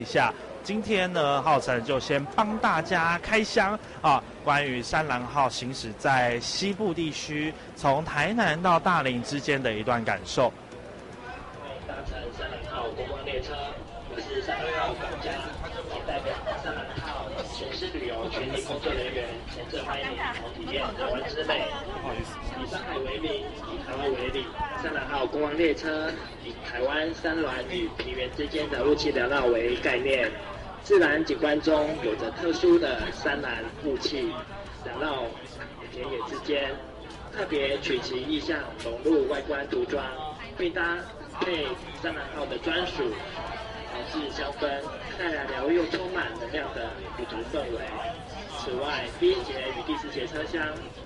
一下，今天呢，浩辰就先帮大家开箱啊，关于山岚号行驶在西部地区，从台南到大林之间的一段感受。 欢迎搭乘山岚号观光列车，我是山岚号管家，仅代表山岚号全市旅游全体工作人员，诚挚欢迎你同体验台湾之美。以上海为名，以台湾为礼，山岚号观光列车以台湾山峦与平原之间的雾气缭绕为概念，自然景观中有着特殊的山峦雾气缭绕田野之间，特别取其意象融入外观涂装，并搭配山峦号的专属调制香氛，带来疗愈又充满能量的旅途氛围。此外，第1节与第4节车厢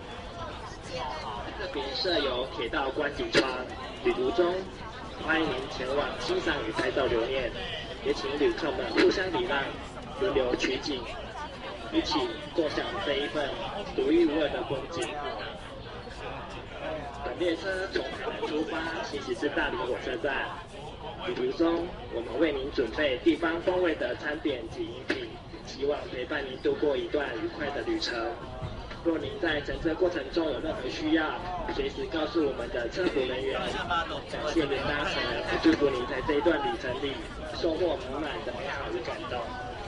特别设有铁道观景窗，旅途中欢迎您前往欣赏与拍照留念，也请旅客们互相礼让，轮流取景，一起共享这一份独一无二的风景。本列车从台南出发，行驶至大林火车站。旅途中，我们为您准备地方风味的餐点及饮品，希望陪伴您度过一段愉快的旅程。若您在乘车过程中有任何需要，随时告诉我们的车服人员。感谢您搭乘，也祝福您在这一段旅程里收获满满的美好与感动。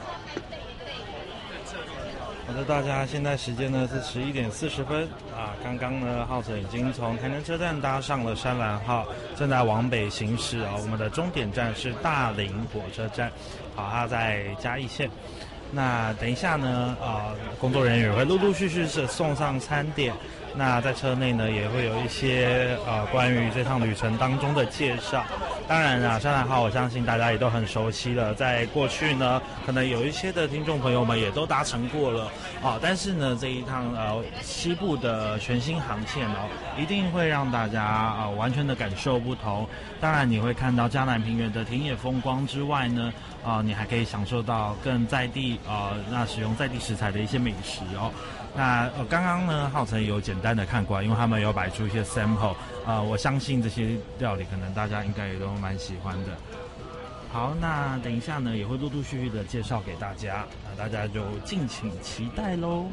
好的，大家现在时间呢是11点40分啊。刚刚呢，浩辰已经从台南车站搭上了山岚号，正在往北行驶啊。我们的终点站是大林火车站，好，它在嘉义县。那等一下呢，工作人员也会陆陆续续是送上餐点。那在车内呢，也会有一些关于这趟旅程当中的介绍。当然啊，山岚号我相信大家也都很熟悉了，在过去呢，可能有一些的听众朋友们也都搭乘过了啊。但是呢，这一趟西部的全新航线哦，一定会让大家完全的感受不同。当然，你会看到嘉南平原的田野风光之外呢，你还可以享受到更在地那使用在地食材的一些美食哦。那刚刚呢，浩辰有简单的看过，因为他们有摆出一些 sample， 我相信这些料理可能大家应该也都蛮喜欢的。好，那等一下呢，也会陆陆续续的介绍给大家，大家就敬请期待喽。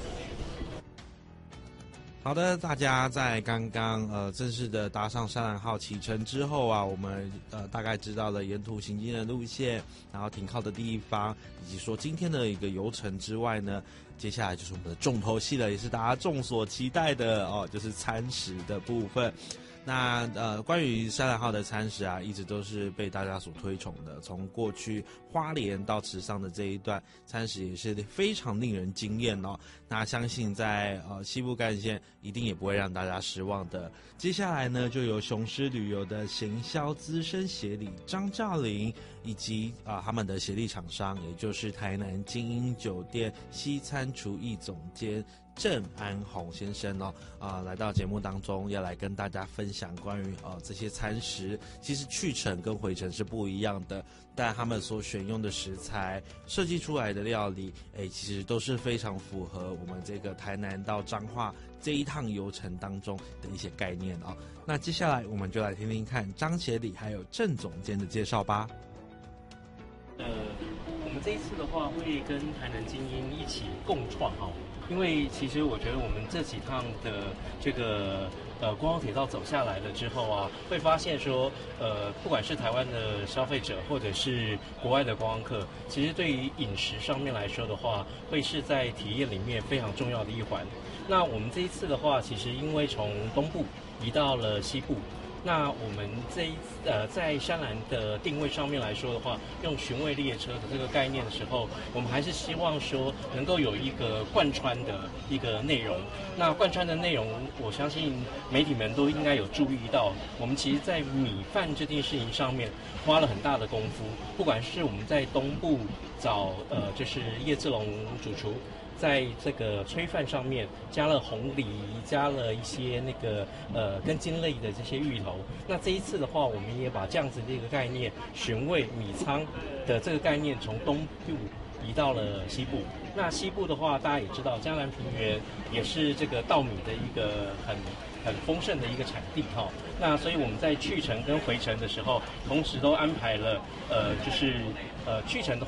好的，大家在刚刚正式的搭上山岚号启程之后啊，我们大概知道了沿途行经的路线，然后停靠的地方，以及说今天的一个游程之外呢，接下来就是我们的重头戏了，也是大家众所期待的哦，就是餐食的部分。那关于山岚号的餐食啊，一直都是被大家所推崇的。从过去花莲到池上的这一段餐食也是非常令人惊艳哦。那相信在西部干线一定也不会让大家失望的。接下来呢，就由雄狮旅游的行销资深协理张兆麟，以及他们的协力厂商，也就是台南精英酒店西餐厨艺总监郑安宏先生来到节目当中，要来跟大家分享关于这些餐食，其实去程跟回程是不一样的，但他们所选用的食材、设计出来的料理，其实都是非常符合我们这个台南到彰化这一趟游程当中的一些概念哦。那接下来我们就来听听看张协理还有郑总监的介绍吧。 我们这一次的话会跟台南精英一起共创因为其实我觉得我们这几趟的这个观光铁道走下来了之后啊，会发现说不管是台湾的消费者或者是国外的观光客，其实对于饮食上面来说的话，会是在体验里面非常重要的一环。那我们这一次的话，其实因为从东部移到了西部，那我们在山岚的定位上面来说的话，用寻味列车的这个概念的时候，我们还是希望说能够有一个贯穿的一个内容。那贯穿的内容，我相信媒体们都应该有注意到，我们其实在米饭这件事情上面花了很大的功夫，不管是我们在东部找就是叶志龙主厨，在这个炊饭上面加了红梨，加了一些那个根茎类的这些芋头。那这一次的话，我们也把这样子的一个概念，寻味米仓的这个概念，从东部移到了西部。那西部的话，大家也知道，嘉南平原也是这个稻米的一个很丰盛的一个产地哈。那所以我们在去程跟回程的时候，同时都安排了就是去程的